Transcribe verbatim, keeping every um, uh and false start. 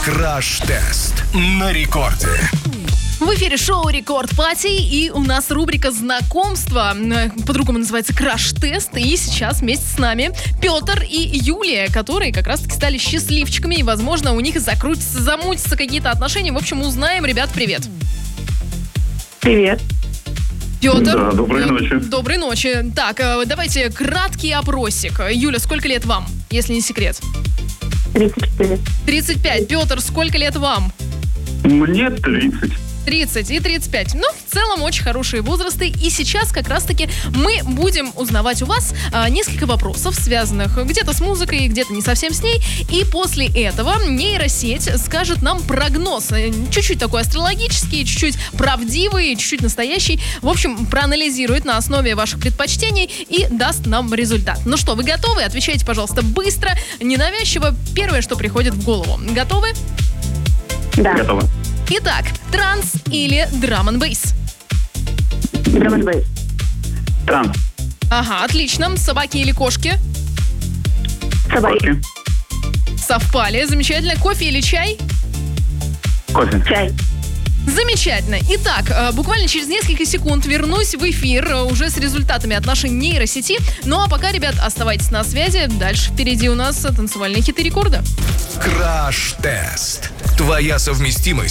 Краш-тест на рекорде. В эфире шоу «Рекорд Пати», и у нас рубрика «Знакомство», по-другому называется «Краш-тест», и сейчас вместе с нами Петр и Юлия, которые как раз-таки стали счастливчиками, и, возможно, у них закрутятся, замутятся какие-то отношения. В общем, узнаем. Ребят, привет. Привет. Петр. Да, доброй ночи. Доброй ночи. Так, давайте краткий опросик. Юля, сколько лет вам, если не секрет? тридцать четыре. тридцать пять. Петр, сколько лет вам? Мне тридцать. тридцать и тридцать пять. Ну, в целом, очень хорошие возрасты. И сейчас как раз-таки мы будем узнавать у вас а, несколько вопросов, связанных где-то с музыкой, где-то не совсем с ней. И после этого нейросеть скажет нам прогноз. Чуть-чуть такой астрологический, чуть-чуть правдивый, чуть-чуть настоящий. В общем, проанализирует на основе ваших предпочтений и даст нам результат. Ну что, вы готовы? Отвечайте, пожалуйста, быстро, ненавязчиво. Первое, что приходит в голову. Готовы? Да. Готово. Итак, транс или драм-н-бейс? Драм-н-бейс. Транс. Ага, отлично. Собаки или кошки? Собаки. Кофе. Совпали. Замечательно. Кофе или чай? Кофе. Чай. Замечательно. Итак, э, буквально через несколько секунд вернусь в эфир э, уже с результатами от нашей нейросети. Ну а пока, ребят, оставайтесь на связи. Дальше впереди у нас танцевальные хиты рекорда. Краш-тест. Твоя совместимость